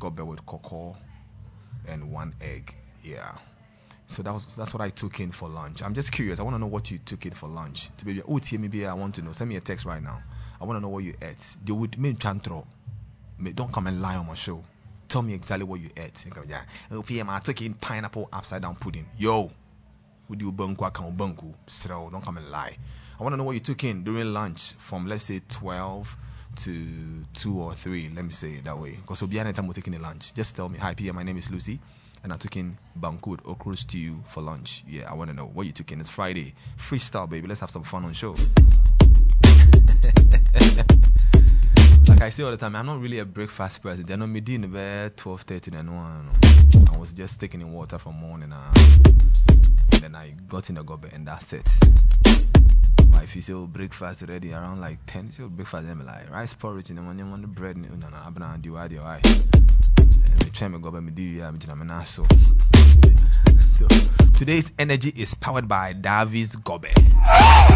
gobe with cocoa and 1 egg. Yeah. So that's what I took in for lunch. I'm just curious. I want to know what you took in for lunch. To be maybe I want to know. Send me a text right now. I want to know what you ate. Don't come and lie on my show. Tell me exactly what you ate. I took in pineapple upside down pudding. Yo, would you bunku? So don't come and lie. I want to know what you took in during lunch from, let's say, 12 to 2 or 3. Let me say it that way. Because we'll be anytime we're taking a lunch. Just tell me, hi PM, my name is Lucy, and I took in banku with okra stew for lunch. Yeah, I want to know what you took in. It's Friday. Freestyle, baby. Let's have some fun on show. Like I say all the time, I'm not really a breakfast person. They're not me doing about 12:30 and 1. I was just taking in water from morning. And then I got in the gobe and that's it. But if you say breakfast ready around like 10, so breakfast, I'm like rice porridge and then on the bread. No, I'm going to do it. And me try me gobe, me do it. So today's energy is powered by Davies Gobe.